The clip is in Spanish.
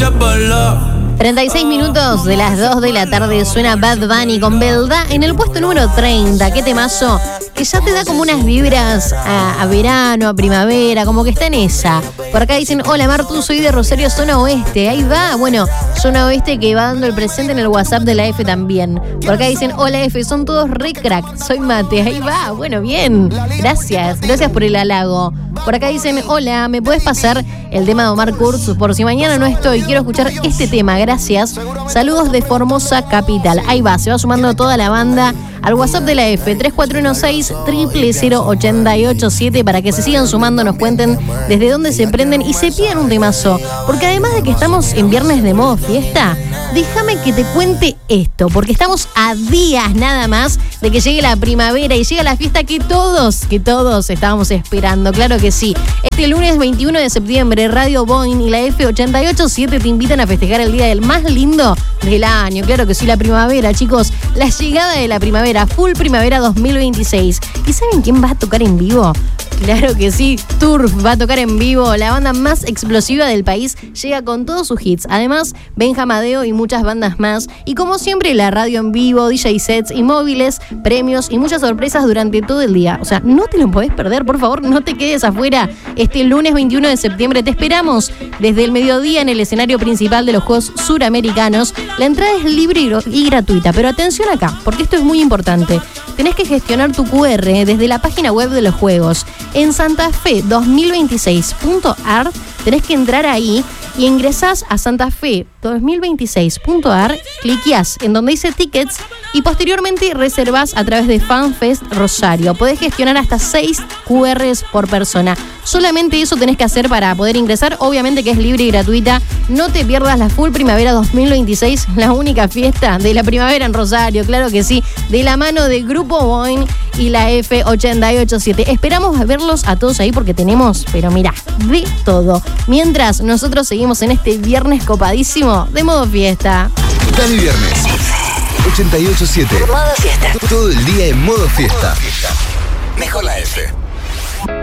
36 minutos de las 2 de la tarde suena Bad Bunny con Belda en el puesto número 30. Qué temazo, que ya te da como unas vibras a verano, a primavera, como que está en esa. Por acá dicen, hola Martu, soy de Rosario, zona oeste. Ahí va, bueno, zona oeste que va dando el presente en el WhatsApp de la F también. Por acá dicen, hola F, son todos re crack, soy Mate. Ahí va, bueno, bien. Gracias por el halago. Por acá dicen, hola, ¿me puedes pasar el tema de Omar Kurz? Por si mañana no estoy, quiero escuchar este tema, gracias. Saludos de Formosa Capital. Ahí va, se va sumando toda la banda al WhatsApp de la F, 3416-000-887, para que se sigan sumando, nos cuenten desde dónde se prenden y se pidan un temazo. Porque además de que estamos en viernes de modo fiesta, déjame que te cuente esto, porque estamos a días nada más de que llegue la primavera y llegue la fiesta que todos estábamos esperando, claro que sí. Este lunes 21 de septiembre, Radio Boing y la F887 te invitan a festejar el día del más lindo del año, claro que sí, la primavera, chicos, la llegada de la primavera, Full Primavera 2026. ¿Y saben quién va a tocar en vivo? Claro que sí, Turf va a tocar en vivo. La banda más explosiva del país llega con todos sus hits. Además, Benja Amadeo y muchas bandas más. Y como siempre, la radio en vivo, DJ sets y móviles, premios y muchas sorpresas durante todo el día. O sea, no te lo podés perder, por favor, no te quedes afuera. Este lunes 21 de septiembre te esperamos desde el mediodía en el escenario principal de los Juegos Suramericanos. La entrada es libre y gratuita, pero atención acá, porque esto es muy importante. Tenés que gestionar tu QR desde la página web de los Juegos. En santafe2026.ar tenés que entrar ahí y ingresás a santafe2026.ar, cliqueás en donde dice tickets y posteriormente reservás a través de FanFest Rosario. Podés gestionar hasta 6 QRs por persona. Solamente eso tenés que hacer para poder ingresar, obviamente que es libre y gratuita. No te pierdas la Full Primavera 2026, la única fiesta de la primavera en Rosario, claro que sí, de la mano de Grupo Boing y la F887. Esperamos verlos a todos ahí porque tenemos, pero mirá, de todo. Mientras nosotros seguimos en este viernes copadísimo de modo fiesta. Dale viernes 88.7. Modo fiesta. Todo el día en modo fiesta. Mejor la F.